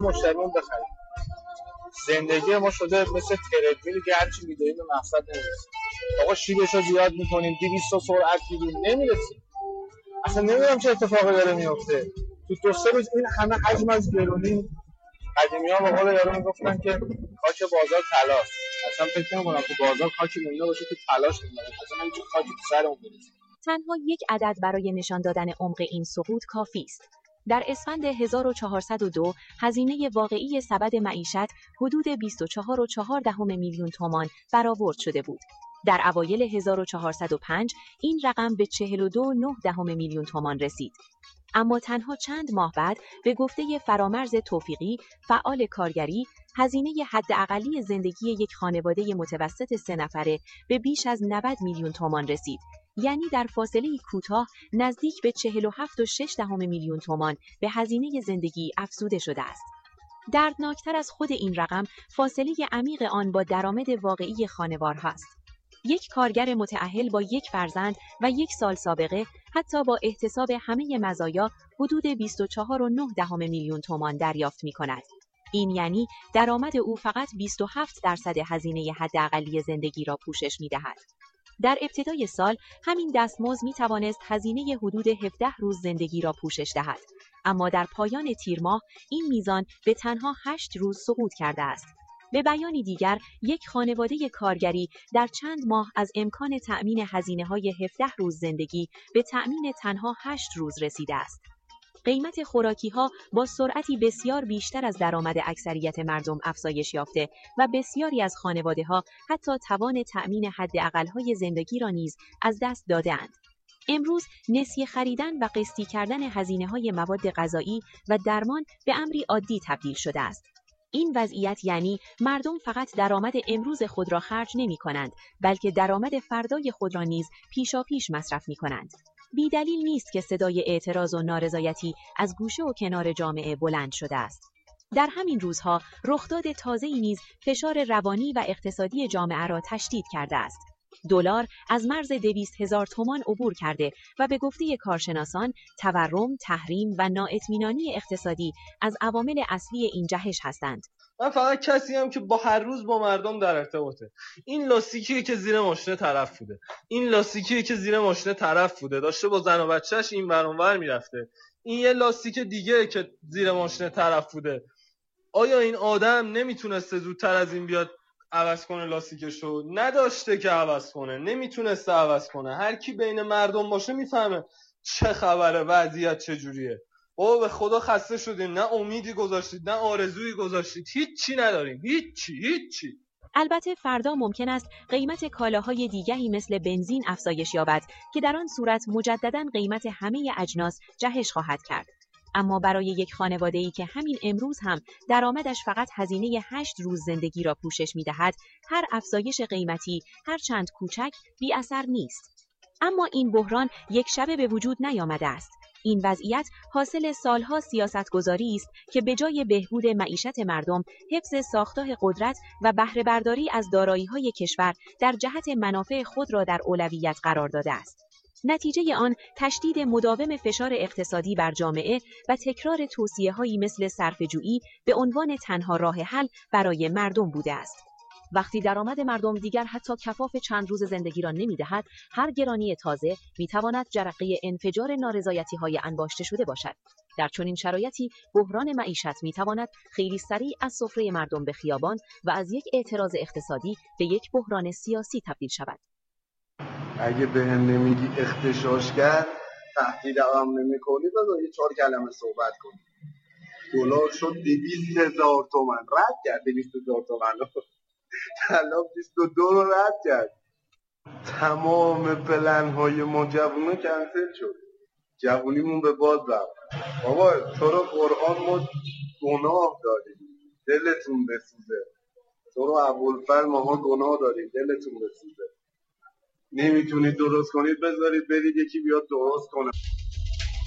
مشتریمون بخریم. زندگی ما شده مثل تردمیلی که هرچی می‌دویم به مقصد نمیرسیم. آقا شیبشو زیاد می‌کنیم 200 تا سرعت می‌گیریم نمیرسیم. اصلا نمیدونم چه اتفاقی داره میفته. تو دو سه روز این همه حجم از گرونی، قدیمی‌ها به قول یارو میگفتن که خاک بازار طلاست. اصلا فکر نمی‌کنم تو بازار خاکی مونده باشه که تلاش کنه. اصلا نمیشه خاکی تو سرمون بریزه. تنها یک عدد برای نشان دادن عمق این سقوط کافی است. در اسفند 1402 هزینه واقعی سبد معیشت حدود 24.4 میلیون تومان برآورد شده بود. در اوایل 1405 این رقم به 42.9 میلیون تومان رسید. اما تنها چند ماه بعد به گفته فرامرز توفیقی، فعال کارگری، هزینه حداقلی زندگی یک خانواده متوسط 3 نفره به بیش از 90 میلیون تومان رسید. یعنی در فاصله کوتاه نزدیک به 47.6 میلیون تومان به هزینه زندگی افزوده شده است. دردناکتر از خود این رقم فاصله عمیق آن با درآمد واقعی خانوارها است. یک کارگر متأهل با یک فرزند و 1 سال سابقه حتی با احتساب همه مزایا حدود 24.9 میلیون تومان دریافت می‌کند. این یعنی درآمد او فقط 27% هزینه حداقلی زندگی را پوشش می‌دهد. در ابتدای سال همین دستمزد می‌توانست هزینه حدود 17 روز زندگی را پوشش دهد، اما در پایان تیر ماه این میزان به تنها 8 روز سقوط کرده است. به بیانی دیگر، یک خانواده کارگری در چند ماه از امکان تأمین هزینه‌های 17 روز زندگی به تأمین تنها 8 روز رسیده است. قیمت خوراکی‌ها با سرعتی بسیار بیشتر از درآمد اکثریت مردم افزایش یافته و بسیاری از خانواده‌ها حتی توان تأمین حداقل‌های زندگی را نیز از دست داده‌اند. امروز نسیه خریدن و قسطی کردن هزینه‌های مواد غذایی و درمان به امری عادی تبدیل شده است. این وضعیت یعنی مردم فقط درآمد امروز خود را خرج نمی‌کنند، بلکه درآمد فردای خود را نیز پیشاپیش مصرف می‌کنند. بی‌دلیل نیست که صدای اعتراض و نارضایتی از گوشه و کنار جامعه بلند شده است. در همین روزها رخداد تازه‌ای نیز فشار روانی و اقتصادی جامعه را تشدید کرده است. دلار از مرز 200,000 تومان عبور کرده و به گفته کارشناسان تورم، تحریم و نااطمینانی اقتصادی از عوامل اصلی این جهش هستند. من فقط کسی هم که با هر روز با مردم در ارتباطه. این لاستیکیه که زیر ماشین طرف بوده. این لاستیکیه که زیر ماشین طرف بوده. داشته با زن و بچه‌ش این ور اون ور میرفته. این یه لاستیک دیگه که زیر ماشین طرف بوده. آیا این آدم نمیتونسته زودتر از این بیاد عوض کنه لاستیکشو؟ نداشته که عوض کنه، نمیتونسته عوض کنه. هر کی بین مردم باشه میفهمه چه خبره، وضعیت چجوریه. بابا به خدا خسته شدیم، نه امیدی گذاشتید، نه آرزویی گذاشتید، هیچی نداریم، هیچی. البته فردا ممکن است قیمت کالاهای دیگری مثل بنزین افزایش یابد که در آن صورت مجدداً قیمت همه اجناس جهش خواهد کرد. اما برای یک خانواده‌ای که همین امروز هم درآمدش فقط هزینه 8 روز زندگی را پوشش می‌دهد، هر افزایش قیمتی هر چند کوچک بی اثر نیست. اما این بحران یک شبه به وجود نیامده است. این وضعیت حاصل سالها سیاستگذاری است که به جای بهبود معیشت مردم، حفظ ساختار قدرت و بهره برداری از دارایی‌های کشور در جهت منافع خود را در اولویت قرار داده است. نتیجه آن تشدید مداوم فشار اقتصادی بر جامعه و تکرار توصیه‌هایی مثل صرفه‌جویی به عنوان تنها راه حل برای مردم بوده است. وقتی درآمد مردم دیگر حتی کفاف چند روز زندگی را نمی‌دهد، هر گرانی تازه می‌تواند جرقه انفجار نارضایتی‌های انباشته شده باشد. در چنین شرایطی بحران معیشت می‌تواند خیلی سریع از سفره مردم به خیابان و از یک اعتراض اقتصادی به یک بحران سیاسی تبدیل شود. اگه بهم نمیگی اغتشاشگر تهدیدم نمی‌کنی بذار یه 4 کلمه صحبت کنی. دلار شد 200,000 تومان، رد کرد 200,000 تومان رو. طلا 22 رو رد کرد. تمام پلن‌های ما جوونا کنسل شد. جوونیمون به باد رفت. بابا تو رو قرآن ما گناه داریم، دلتون بسوزه. تو رو ابوالفضل ماها گناه داریم، دلتون بسوزه. نمیتونید درست کنید بذارید برید یکی بیاد درست کنه.